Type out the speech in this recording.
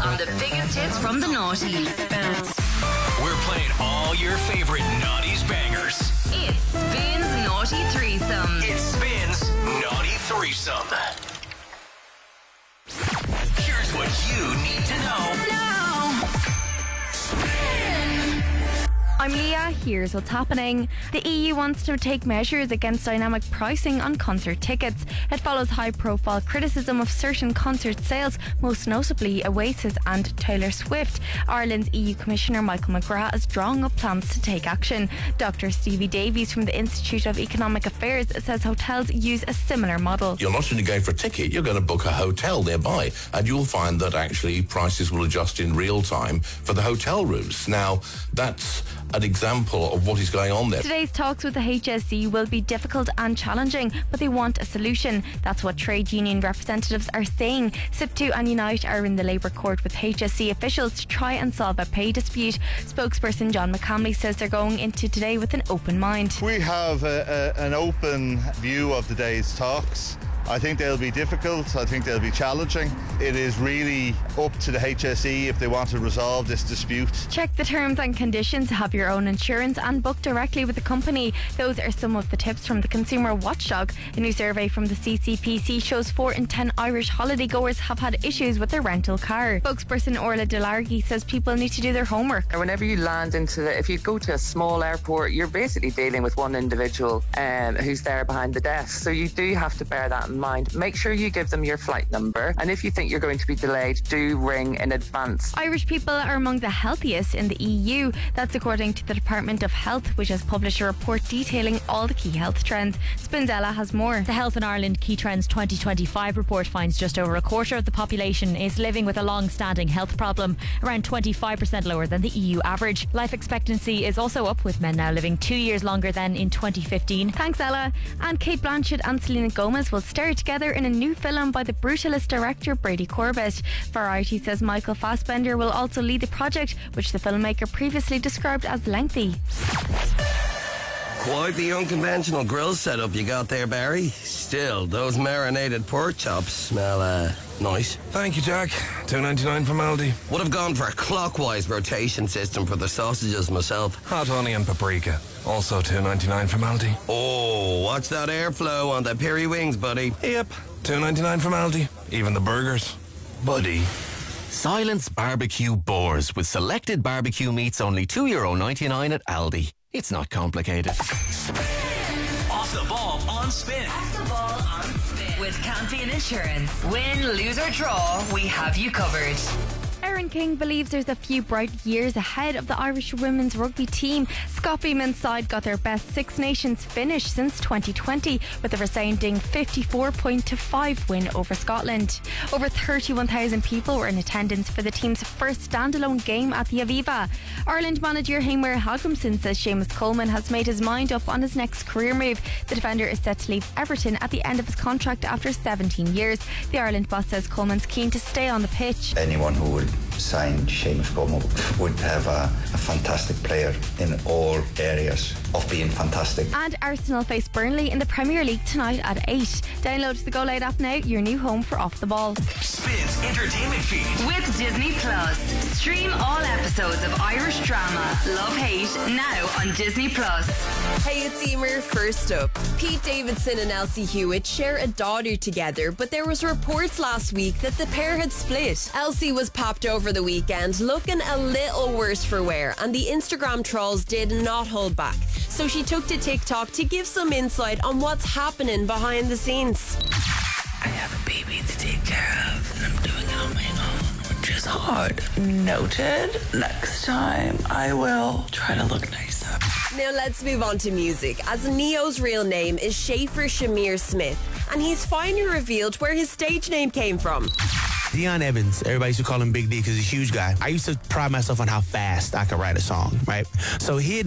on the biggest hits from the noughties. We're playing all your favorite noughties bangers. It's Spins Naughty Threesome. It Spins Naughty Threesome. Here's what you need to know. Now. Spin. I'm Leah, here's what's happening. The EU wants to take measures against dynamic pricing on concert tickets. It follows high-profile criticism of certain concert sales, most notably Oasis and Taylor Swift. Ireland's EU Commissioner Michael McGrath is drawing up plans to take action. Dr. Stevie Davies from the Institute of Economic Affairs says hotels use a similar model. You're not only going for a ticket, you're going to book a hotel nearby, and you'll find that actually prices will adjust in real time for the hotel rooms. Now, that's an example of what is going on there. Today's talks with the HSE will be difficult and challenging, but they want a solution. That's what trade union representatives are saying. SIP2 and Unite are in the Labour Court with HSE officials to try and solve a pay dispute. Spokesperson John McCamley says they're going into today with an open mind. We have an open view of the day's talks. I think they'll be difficult. I think they'll be challenging. It is really up to the HSE if they want to resolve this dispute. Check the terms and conditions, have your own insurance and book directly with the company. Those are some of the tips from the Consumer Watchdog. A new survey from the CCPC shows 4 in 10 Irish holidaygoers have had issues with their rental car. Spokesperson Orla Delargy says people need to do their homework. Whenever you land if you go to a small airport, you're basically dealing with one individual who's there behind the desk. So you do have to bear that in mind. Make sure you give them your flight number, and if you think you're going to be delayed, do ring in advance. Irish people are among the healthiest in the EU. That's according to the Department of Health, which has published a report detailing all the key health trends. Spinzella has more. The Health in Ireland Key Trends 2025 report finds just over a quarter of the population is living with a long-standing health problem, around 25% lower than the EU average. Life expectancy is also up, with men now living 2 years longer than in 2015. Thanks, Ella. And Kate Blanchett and Selena Gomez will star together in a new film by the Brutalist director Brady Corbett. Variety says Michael Fassbender will also lead the project, which the filmmaker previously described as lengthy. Quite the unconventional grill setup you got there, Barry. Still, those marinated pork chops smell nice. Thank you, Jack. $2.99 from Aldi. Would have gone for a clockwise rotation system for the sausages myself. Hot honey and paprika. Also $2.99 from Aldi. Oh, watch that airflow on the peri wings, buddy. Yep. $2.99 from Aldi. Even the burgers. Buddy. Silence Barbecue Boars with selected barbecue meats, only €2.99 at Aldi. It's not complicated. Off the ball on Spin. Off the ball on Spin. With Campion Insurance. Win, lose or draw, we have you covered. Erin King believes there's a few bright years ahead of the Irish women's rugby team. Scott Beeman's side got their best Six Nations finish since 2020 with a resounding 54-5 win over Scotland. Over 31,000 people were in attendance for the team's first standalone game at the Aviva. Ireland manager Heimir Hallgrímsson says Seamus Coleman has made his mind up on his next career move. The defender is set to leave Everton at the end of his contract after 17 years. The Ireland boss says Coleman's keen to stay on the pitch. Anyone who would sign Seamus Coleman would have a fantastic player in all areas of being fantastic. And Arsenal face Burnley in the Premier League tonight at 8. Download the Go Loud app now, your new home for Off the Ball. Spins Entertainment Feed. With Disney Plus. Stream all episodes of Irish drama Love Hate now on Disney Plus. Hey, it's Emer. First up, Pete Davidson and Elsie Hewitt share a daughter together, but there was reports last week that the pair had split. Elsie was popped over the weekend, looking a little worse for wear, and the Instagram trolls did not hold back. So she took to TikTok to give some insight on what's happening behind the scenes. I have a baby to take care of, and I'm doing it on my own, which is hard. Noted. Next time, I will try to look nicer. Now let's move on to music, as Neo's real name is Schaefer Shamir Smith, and he's finally revealed where his stage name came from. Dion Evans, everybody used to call him Big D because he's a huge guy. I used to pride myself on how fast I could write a song, right? So he